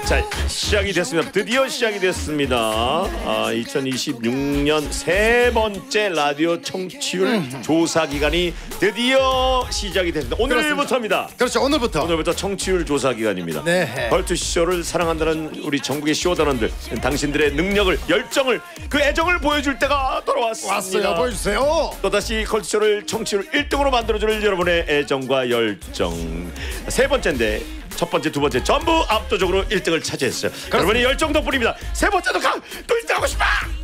자, 시작이 됐습니다. 드디어 시작이 됐습니다. 2026년 세 번째 라디오 청취율 조사 기간이 드디어 시작이 됐습니다. 오늘부터입니다. 그렇죠, 오늘부터 청취율 조사 기간입니다. 네. 걸투쇼를 사랑한다는 우리 전국의 쇼단원들, 당신들의 능력을, 열정을, 그 애정을 보여줄 때가 돌아왔습니다. 왔어요. 보여주세요. 또다시 걸투쇼를 청취율 1등으로 만들어줄 여러분의 애정과 열정. 세 번째인데 첫 번째, 두 번째 전부 압도적으로 1등을 차지했어요. 그렇습니다. 여러분의 열정 덕분입니다. 세 번째도 또 1등하고 싶어.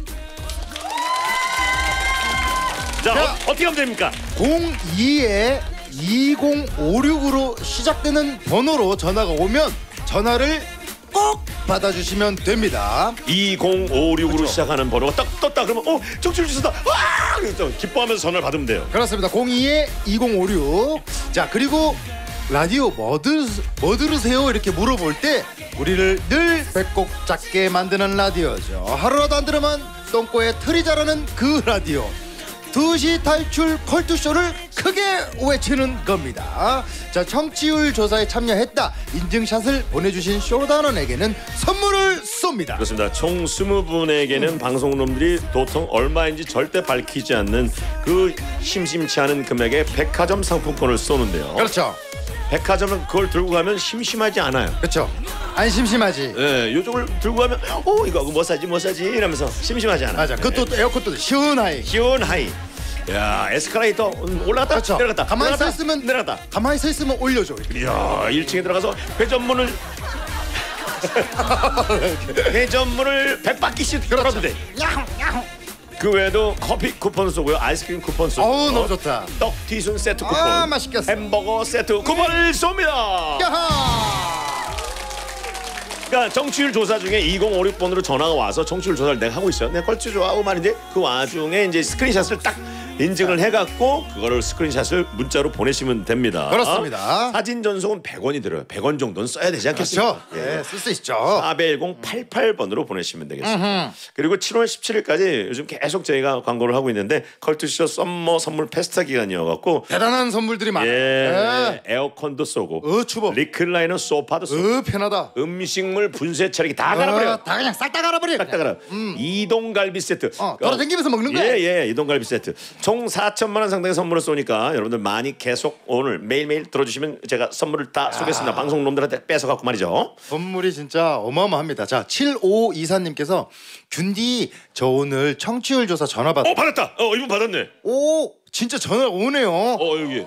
자, 어떻게 하면 됩니까? 02에 2056으로 시작되는 번호로 전화가 오면 전화를 꼭 받아주시면 됩니다. 2056으로 그렇죠. 시작하는 번호가 딱 떴다 그러면 청취율 주셨다. 와! 그래서 기뻐하면서 전화를 받으면 돼요. 그렇습니다. 02에 2056. 자, 그리고 라디오 뭐 들으세요? 이렇게 물어볼 때 우리를 늘 배꼽 작게 만드는 라디오죠. 하루라도 안 들으면 똥꼬에 털이 자라는 그 라디오. 2시 탈출 컬투쇼를 크게 외치는 겁니다. 자, 청취율 조사에 참여했다 인증샷을 보내주신 쇼단원에게는 선물을 쏩니다. 그렇습니다. 총 20분에게는 방송놈들이 도통 얼마인지 절대 밝히지 않는 그 심심치 않은 금액의 백화점 상품권을 쏘는데요. 그렇죠. 백화점은 그걸 들고 가면 심심하지 않아요. 그렇죠. 안 심심하지. 네, 요쪽을 들고 가면 이거 뭐 사지 이러면서 심심하지 않아. 맞아. 그것도 에어컨도 시원하이. 시원하이. 야, 에스컬레이터 올라갔다 그렇죠. 내려갔다. 가만히 서 올라갔다, 있으면 내려갔다. 가만히 서 있으면 올려줘. 이야, 1층에 들어가서 회전문을 100바퀴씩 돌아도 돼. 그 외에도 커피 쿠폰 쏘고요, 아이스크림 쿠폰 쏘고. 어우, 너무 좋다. 떡 튀순 세트 쿠폰. 맛있겠어. 햄버거 세트 쿠폰을 쏩니다. 야하. 그러니까 청취율 조사 중에 2056번으로 전화가 와서 청취율 조사를 내가 하고 있어요. 내가 컬투 좋아하고 말인데 그 와중에 이제 스크린샷을 딱 인증을 해갖고 그거를 스크린샷을 문자로 보내시면 됩니다. 그렇습니다. 사진 전송은 100원이 들어요. 100원 정도는 써야 되지 않겠습니까? 그렇죠. 예, 쓸 수 있죠. 410-88번으로 보내시면 되겠습니다. 그리고 7월 17일까지 요즘 계속 저희가 광고를 하고 있는데 컬투쇼 썸머 선물 페스타 기간이어갖고 대단한 선물들이 많아요. 예, 에어컨도 쏘고 추워. 리클라이너 소파도 쏘고 편하다. 음식물 분쇄 처리기 다 갈아버려. 다 그냥 싹 다 갈아버려. 싹 다 갈아. 이동갈비 세트. 돌아다니면서 먹는 거야. 예, 이동갈비 세트. 총 4천만 원 상당의 선물을 쏘니까 여러분들 많이 계속 오늘 매일매일 들어주시면 제가 선물을 다 쏘겠습니다. 방송놈들한테 뺏어갖고 말이죠. 선물이 진짜 어마어마합니다. 자, 7524님께서 균디 저 오늘 청취율 조사 전화 받. 받았다. 이분 받았네. 오, 진짜 전화 오네요. 여기.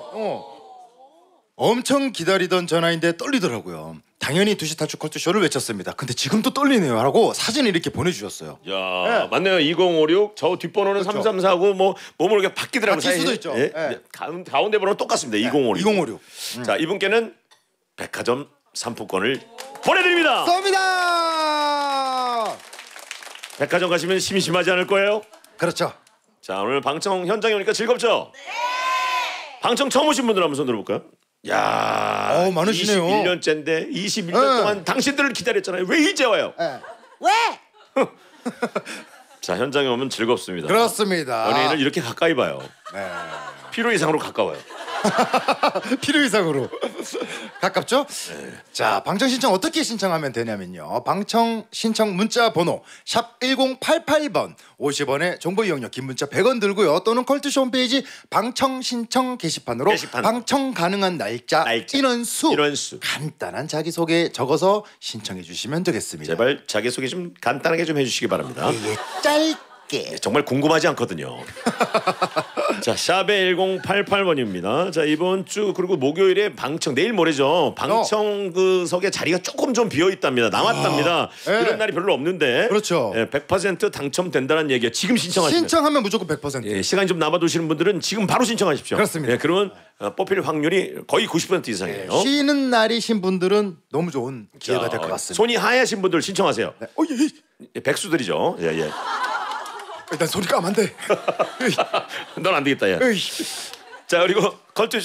엄청 기다리던 전화인데 떨리더라고요. 당연히 2시 탈출 컬투쇼를 외쳤습니다. 근데 지금 또 떨리네요 하고 사진을 이렇게 보내주셨어요. 야, 네. 맞네요. 2056. 저 뒷번호는 그렇죠. 3349. 뭐 모르게 바뀌더라고요. 바뀔 수도 있죠. 예? 예. 가운데 번호는 똑같습니다. 2056. 2056. 자, 이분께는 백화점 상품권을 보내드립니다. 쏩니다. 백화점 가시면 심심하지 않을 거예요. 그렇죠. 자, 오늘 방청 현장에 오니까 즐겁죠? 네. 방청 처음 오신 분들 한번 손 들어볼까요? 야, 많으시네요. 21년째인데 21년 동안 당신들을 기다렸잖아요. 왜 이제 와요? 왜? 자, 현장에 오면 즐겁습니다. 그렇습니다. 연예인을 이렇게 가까이 봐요. 네. 필요 이상으로 가까워요. 필요 이상으로 가깝죠? 네. 자, 방청 신청 어떻게 신청하면 되냐면요. 방청 신청 문자 번호 샵 1088번 50원에 정보 이용료 긴 문자 100원 들고요. 또는 컬투쇼 홈페이지 방청 신청 게시판으로 방청 가능한 날짜. 인원수 간단한 자기소개 적어서 신청해 주시면 되겠습니다. 제발 자기소개 좀 간단하게 좀 해주시기 바랍니다. 짧게. 정말 궁금하지 않거든요. 자, 샵의 1088번입니다. 자, 이번 주 그리고 목요일에 방청, 내일 모레죠. 방청석에 자리가 조금 좀 비어 있답니다. 남았답니다. 이런 날이 별로 없는데. 그렇죠. 100% 당첨된다는 얘기예요. 지금 신청하시면. 신청하면 무조건 100%. 예, 시간이 좀 남아두시는 분들은 지금 바로 신청하십시오. 그렇습니다. 예, 그러면 뽑힐 확률이 거의 90% 이상이에요. 쉬는 날이신 분들은 너무 좋은 기회가 될 것 같습니다. 손이 하얘신 분들 신청하세요. 네. 백수들이죠. 예. 일단 소리 까면 안 돼. 넌 안 되겠다, 야. 자, 그리고 걸투